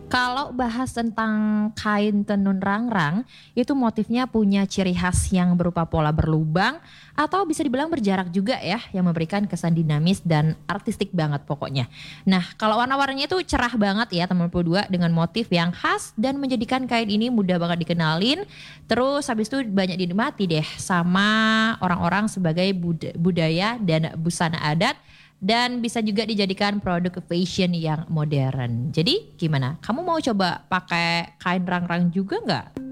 Kalau bahas tentang kain tenun rangrang, itu motifnya punya ciri khas yang berupa pola berlubang atau bisa dibilang berjarak juga ya, yang memberikan kesan dinamis dan artistik banget pokoknya. Nah, kalau warna-warninya itu cerah banget ya teman dua dengan motif yang khas dan menjadikan kain ini mudah banget dikenalin. Terus habis itu banyak dinikmati deh sama orang-orang sebagai budaya dan busana adat dan bisa juga dijadikan produk fashion yang modern. Jadi gimana? Kamu mau coba pakai kain rangrang juga nggak?